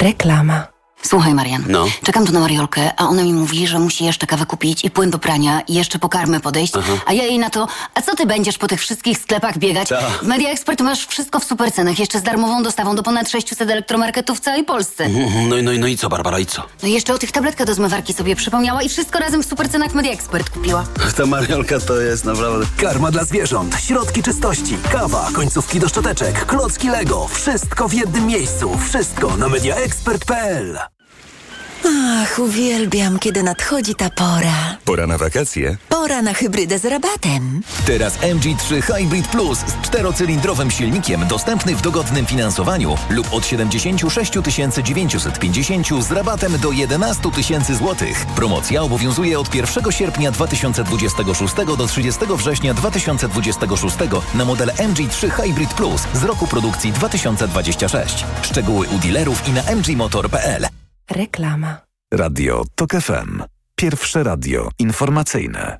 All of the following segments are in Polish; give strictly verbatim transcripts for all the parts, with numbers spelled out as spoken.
Reklama. Słuchaj, Marian, No. czekam tu na Mariolkę, a ona mi mówi, że musi jeszcze kawę kupić i płyn do prania i jeszcze po karmę podejść, Aha. a ja jej na to, a co ty będziesz po tych wszystkich sklepach biegać? Ta. W Media Expert masz wszystko w super cenach, jeszcze z darmową dostawą do ponad sześciuset elektromarketów w całej Polsce. Mhm, No i, no, i- no i co, Barbara, i co? No i jeszcze o tych tabletkach do zmywarki sobie przypomniała i wszystko razem w super cenach w Media Expert kupiła. Ta Mariolka to jest naprawdę... Karma dla zwierząt, środki czystości, kawa, końcówki do szczoteczek, klocki Lego. Wszystko w jednym miejscu. Wszystko na media expert kropka p l. Ach, uwielbiam, kiedy nadchodzi ta pora. Pora na wakacje? Pora na hybrydę z rabatem. Teraz M G trzy Hybrid Plus z czterocylindrowym silnikiem dostępny w dogodnym finansowaniu lub od siedemdziesiąt sześć tysięcy dziewięćset pięćdziesiąt z rabatem do jedenaście tysięcy złotych. Promocja obowiązuje od pierwszego sierpnia dwa tysiące dwudziestego szóstego do trzydziestego września dwa tysiące dwudziestego szóstego na model M G trzy Hybrid Plus z roku produkcji dwa tysiące dwudziestego szóstego. Szczegóły u dealerów i na m g motor kropka p l. Reklama. Radio TOK F M. Pierwsze radio informacyjne.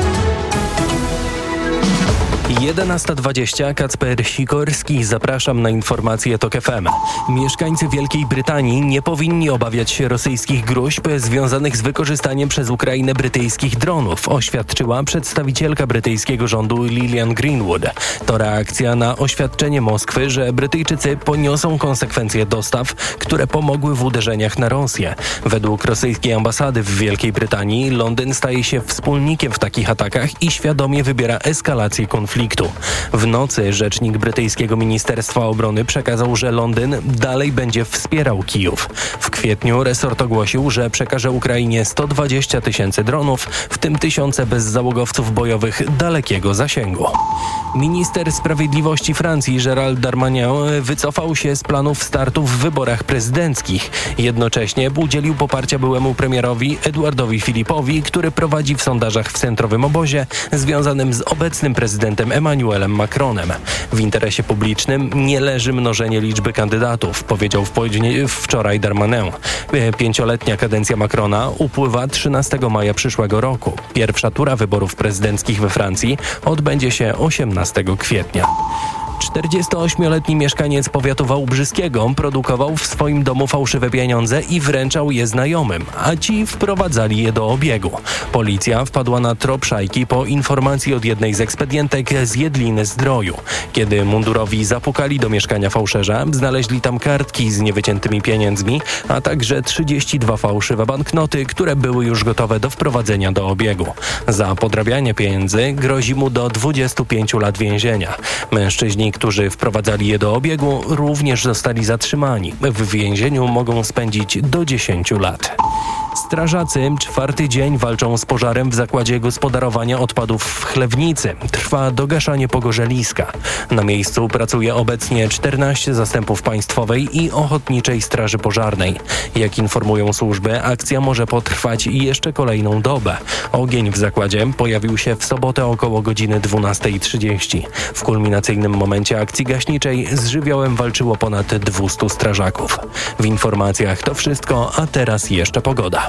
jedenasta dwadzieścia, Kacper Sikorski, zapraszam na informacje TOK F M. Mieszkańcy Wielkiej Brytanii nie powinni obawiać się rosyjskich gróźb związanych z wykorzystaniem przez Ukrainę brytyjskich dronów, oświadczyła przedstawicielka brytyjskiego rządu Lillian Greenwood. To reakcja na oświadczenie Moskwy, że Brytyjczycy poniosą konsekwencje dostaw, które pomogły w uderzeniach na Rosję. Według rosyjskiej ambasady w Wielkiej Brytanii Londyn staje się wspólnikiem w takich atakach i świadomie wybiera eskalację konfliktu. W nocy rzecznik brytyjskiego Ministerstwa Obrony przekazał, że Londyn dalej będzie wspierał Kijów. W kwietniu resort ogłosił, że przekaże Ukrainie sto dwadzieścia tysięcy dronów, w tym tysiące bezzałogowców bojowych dalekiego zasięgu. Minister Sprawiedliwości Francji Gérald Darmanin wycofał się z planów startu w wyborach prezydenckich. Jednocześnie udzielił poparcia byłemu premierowi Edouardowi Philippe'owi, który prowadzi w sondażach w centrowym obozie związanym z obecnym prezydentem Emmanuelem Macronem. W interesie publicznym nie leży mnożenie liczby kandydatów, powiedział w poniedziałek wczoraj Darmanin. Pięcioletnia kadencja Macrona upływa trzynastego maja przyszłego roku. Pierwsza tura wyborów prezydenckich we Francji odbędzie się osiemnastego kwietnia. czterdziestoośmioletni mieszkaniec powiatu wałbrzyskiego produkował w swoim domu fałszywe pieniądze i wręczał je znajomym, a ci wprowadzali je do obiegu. Policja wpadła na trop szajki po informacji od jednej z ekspedientek z Jedliny Zdroju. Kiedy mundurowi zapukali do mieszkania fałszerza, znaleźli tam kartki z niewyciętymi pieniędzmi, a także trzydzieści dwa fałszywe banknoty, które były już gotowe do wprowadzenia do obiegu. Za podrabianie pieniędzy grozi mu do dwudziestu pięciu lat więzienia. Mężczyźni, którzy wprowadzali je do obiegu, również zostali zatrzymani. W więzieniu mogą spędzić do dziesięciu lat. Strażacy czwarty dzień walczą z pożarem w zakładzie gospodarowania odpadów w Chlewnicy. Trwa dogaszanie pogorzeliska. Na miejscu pracuje obecnie czternaście zastępów Państwowej i Ochotniczej Straży Pożarnej. Jak informują służby, akcja może potrwać jeszcze kolejną dobę. Ogień w zakładzie pojawił się w sobotę około godziny dwunastej trzydzieści. W kulminacyjnym momencie akcji gaśniczej z żywiołem walczyło ponad dwustu strażaków. W informacjach to wszystko, a teraz jeszcze pogoda.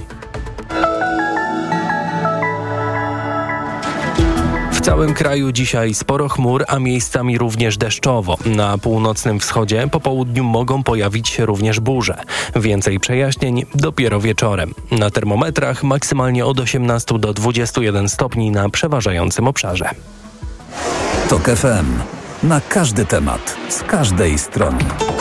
W całym kraju dzisiaj sporo chmur, a miejscami również deszczowo. Na północnym wschodzie po południu mogą pojawić się również burze. Więcej przejaśnień dopiero wieczorem. Na termometrach maksymalnie od osiemnastu do dwudziestu jeden stopni na przeważającym obszarze. TOK F M. Na każdy temat, z każdej strony.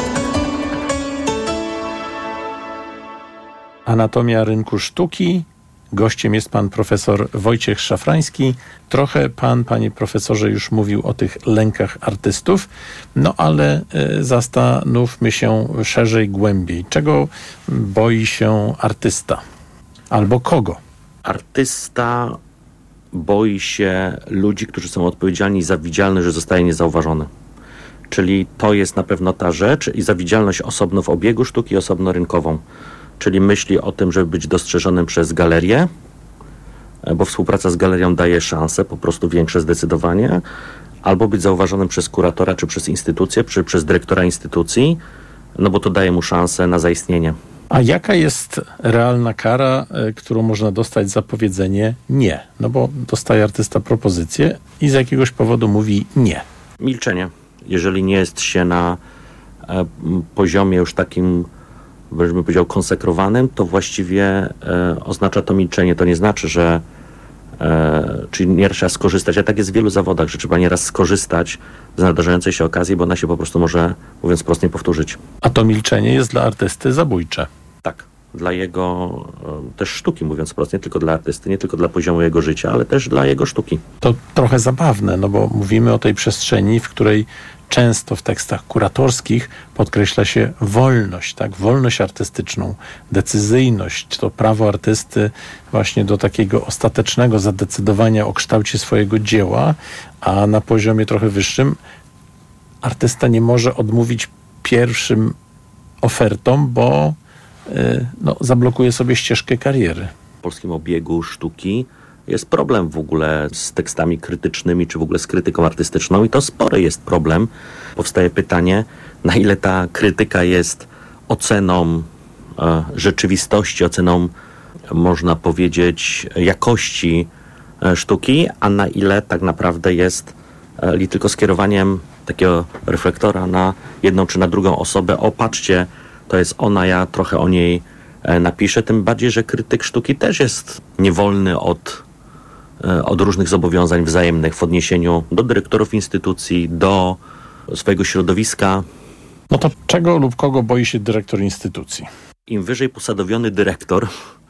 Anatomia rynku sztuki. Gościem jest pan profesor Wojciech Szafrański. Trochę pan, panie profesorze, już mówił o tych lękach artystów, no ale y, zastanówmy się szerzej, głębiej. Czego boi się artysta? Albo kogo? Artysta boi się ludzi, którzy są odpowiedzialni za widzialność, że zostaje niezauważony. Czyli to jest na pewno ta rzecz i za widzialność osobno w obiegu sztuki, osobno rynkową. Czyli myśli o tym, żeby być dostrzeżonym przez galerię, bo współpraca z galerią daje szanse, po prostu większe zdecydowanie, albo być zauważonym przez kuratora, czy przez instytucję, czy przez dyrektora instytucji, no bo to daje mu szansę na zaistnienie. A jaka jest realna kara, y, którą można dostać za powiedzenie nie? No bo dostaje artysta propozycję i z jakiegoś powodu mówi nie. Milczenie. Jeżeli nie jest się na e, poziomie już takim wręcz bym powiedział konsekrowanym, to właściwie e, oznacza to milczenie. To nie znaczy, że e, czyli nieraz trzeba skorzystać, a tak jest w wielu zawodach, że trzeba nieraz skorzystać z nadarzającej się okazji, bo ona się po prostu może, mówiąc prosto, nie powtórzyć. A to milczenie jest dla artysty zabójcze. Tak. Dla jego e, też sztuki, mówiąc prosto, nie tylko dla artysty, nie tylko dla poziomu jego życia, ale też dla jego sztuki. To trochę zabawne, no bo mówimy o tej przestrzeni, w której często w tekstach kuratorskich podkreśla się wolność, tak? Wolność artystyczną, decyzyjność, to prawo artysty właśnie do takiego ostatecznego zadecydowania o kształcie swojego dzieła, a na poziomie trochę wyższym artysta nie może odmówić pierwszym ofertom, bo yy, no, zablokuje sobie ścieżkę kariery. W polskim obiegu sztuki jest problem w ogóle z tekstami krytycznymi, czy w ogóle z krytyką artystyczną i to spory jest problem. Powstaje pytanie, na ile ta krytyka jest oceną e, rzeczywistości, oceną, można powiedzieć, jakości e, sztuki, a na ile tak naprawdę jest e, tylko skierowaniem takiego reflektora na jedną czy na drugą osobę. O, patrzcie, to jest ona, ja trochę o niej e, napiszę. Tym bardziej, że krytyk sztuki też jest niewolny od od różnych zobowiązań wzajemnych w odniesieniu do dyrektorów instytucji, do swojego środowiska. No to czego lub kogo boi się dyrektor instytucji? Im wyżej posadowiony dyrektor,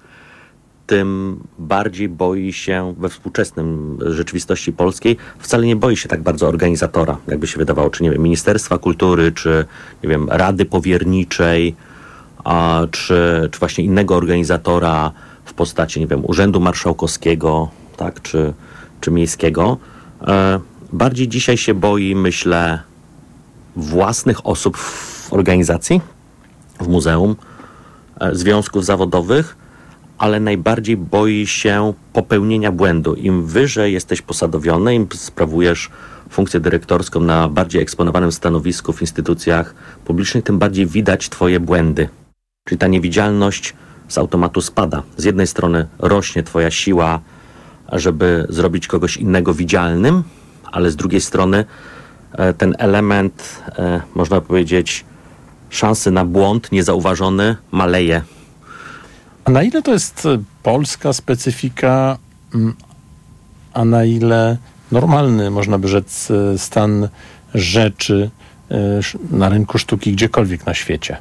tym bardziej boi się we współczesnym rzeczywistości polskiej, wcale nie boi się tak bardzo organizatora, jakby się wydawało, czy nie wiem, Ministerstwa Kultury, czy nie wiem, Rady Powierniczej, a, czy, czy właśnie innego organizatora w postaci, nie wiem, Urzędu Marszałkowskiego, tak, czy, czy miejskiego. E, bardziej dzisiaj się boi, myślę, własnych osób w organizacji, w muzeum, e, związków zawodowych, ale najbardziej boi się popełnienia błędu. Im wyżej jesteś posadowiony, im sprawujesz funkcję dyrektorską na bardziej eksponowanym stanowisku w instytucjach publicznych, tym bardziej widać twoje błędy. Czyli ta niewidzialność z automatu spada. Z jednej strony rośnie twoja siła, żeby zrobić kogoś innego widzialnym, ale z drugiej strony ten element, można powiedzieć, szansy na błąd niezauważony maleje. A na ile to jest polska specyfika, a na ile normalny, można by rzec, stan rzeczy na rynku sztuki gdziekolwiek na świecie?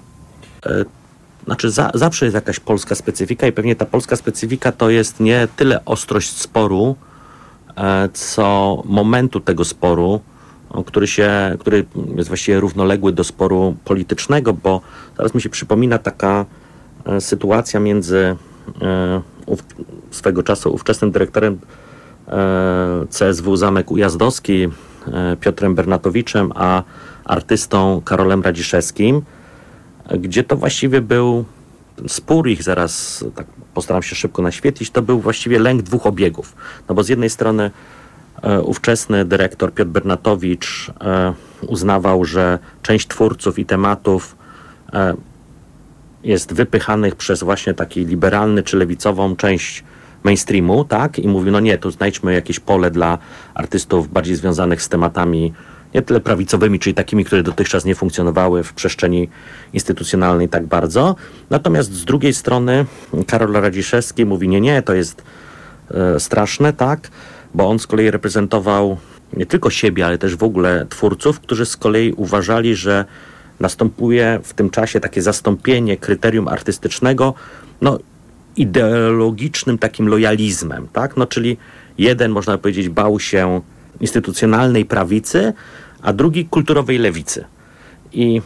Znaczy za, zawsze jest jakaś polska specyfika i pewnie ta polska specyfika to jest nie tyle ostrość sporu, e, co momentu tego sporu, o, który, się, który jest właściwie równoległy do sporu politycznego, bo teraz mi się przypomina taka e, sytuacja między e, ów, swego czasu ówczesnym dyrektorem e, C S W Zamek Ujazdowski, e, Piotrem Bernatowiczem, a artystą Karolem Radziszewskim, gdzie to właściwie był spór ich, zaraz tak postaram się szybko naświetlić, to był właściwie lęk dwóch obiegów. No bo z jednej strony e, ówczesny dyrektor Piotr Bernatowicz e, uznawał, że część twórców i tematów e, jest wypychanych przez właśnie taki liberalny czy lewicową część mainstreamu, tak? I mówił, no nie, tu znajdźmy jakieś pole dla artystów bardziej związanych z tematami nie tyle prawicowymi, czyli takimi, które dotychczas nie funkcjonowały w przestrzeni instytucjonalnej tak bardzo. Natomiast z drugiej strony Karol Radziszewski mówi, nie, nie, to jest e, straszne, tak, bo on z kolei reprezentował nie tylko siebie, ale też w ogóle twórców, którzy z kolei uważali, że następuje w tym czasie takie zastąpienie kryterium artystycznego, no, ideologicznym takim lojalizmem, tak, no, czyli jeden, można powiedzieć, bał się instytucjonalnej prawicy, a drugi kulturowej lewicy. I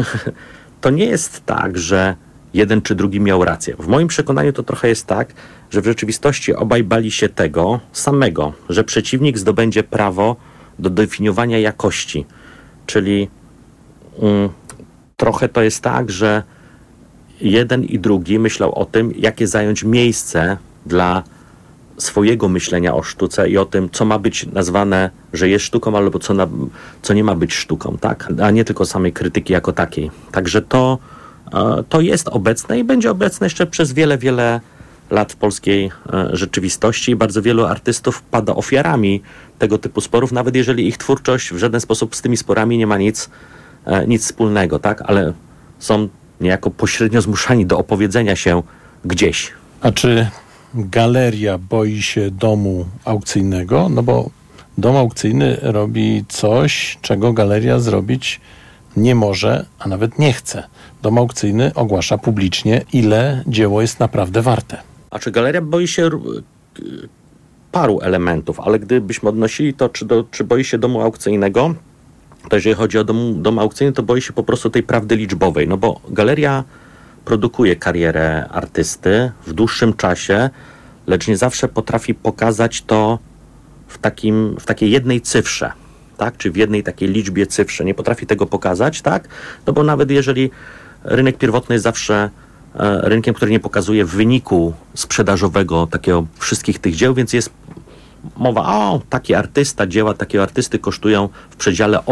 to nie jest tak, że jeden czy drugi miał rację. W moim przekonaniu to trochę jest tak, że w rzeczywistości obaj bali się tego samego, że przeciwnik zdobędzie prawo do definiowania jakości. Czyli mm, trochę to jest tak, że jeden i drugi myślał o tym, jakie zająć miejsce dla swojego myślenia o sztuce i o tym, co ma być nazwane, że jest sztuką, albo co, na, co nie ma być sztuką, tak? A nie tylko samej krytyki jako takiej. Także to, to jest obecne i będzie obecne jeszcze przez wiele, wiele lat w polskiej rzeczywistości i bardzo wielu artystów pada ofiarami tego typu sporów, nawet jeżeli ich twórczość w żaden sposób z tymi sporami nie ma nic, nic wspólnego, tak? Ale są niejako pośrednio zmuszani do opowiedzenia się gdzieś. A czy galeria boi się domu aukcyjnego? No bo dom aukcyjny robi coś, czego galeria zrobić nie może, a nawet nie chce. Dom aukcyjny ogłasza publicznie, ile dzieło jest naprawdę warte. A czy galeria boi się paru elementów, ale gdybyśmy odnosili to, czy, do, czy boi się domu aukcyjnego, to jeżeli chodzi o dom, dom aukcyjny, to boi się po prostu tej prawdy liczbowej, no bo galeria produkuje karierę artysty w dłuższym czasie, lecz nie zawsze potrafi pokazać to w, takim, w takiej jednej cyfrze, tak? Czy w jednej takiej liczbie cyfrze. Nie potrafi tego pokazać, tak? No bo nawet jeżeli rynek pierwotny jest zawsze e, rynkiem, który nie pokazuje wyniku sprzedażowego takiego wszystkich tych dzieł, więc jest mowa, o, taki artysta, dzieła takiego artysty kosztują w przedziale